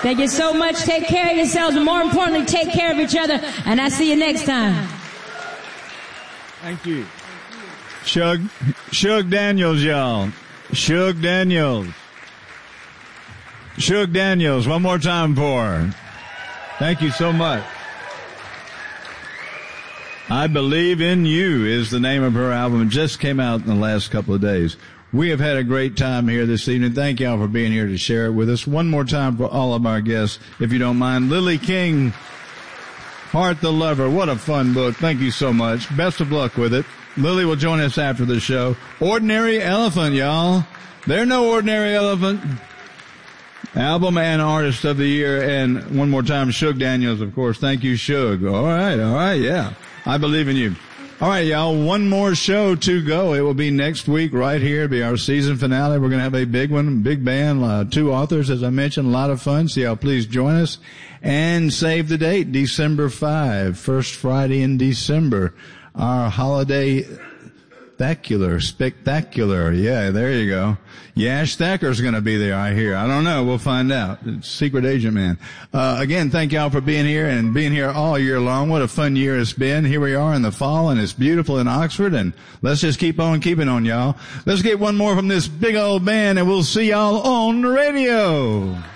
Thank you so much. Take care of yourselves, but more importantly, take care of each other. And I'll see you next time. Thank you. Shug Daniels, y'all. Shug Daniels. Shug Daniels, one more time for her. Thank you so much. I Believe in You is the name of her album. It just came out in the last couple of days. We have had a great time here this evening. Thank y'all for being here to share it with us. One more time for all of our guests, if you don't mind. Lily King, Heart the Lover. What a fun book. Thank you so much. Best of luck with it. Lily will join us after the show. Ordinary Elephant, y'all. They're no ordinary elephant. Album and Artist of the Year. And one more time, Shug Daniels, of course. Thank you, Shug. All right, yeah. I Believe in You. All right, y'all, one more show to go. It will be next week right here. It'll be our season finale. We're going to have a big one, big band, 2 authors, as I mentioned, a lot of fun. So y'all please join us and save the date, December 5, first Friday in December. Our holiday spectacular. Yeah, there you go. Yash Thacker's going to be there, I hear. I don't know. We'll find out. It's Secret Agent Man. Again, thank y'all for being here and being here all year long. What a fun year it's been. Here we are in the fall, and it's beautiful in Oxford, and let's just keep on keeping on, y'all. Let's get one more from this big old band, and we'll see y'all on the radio.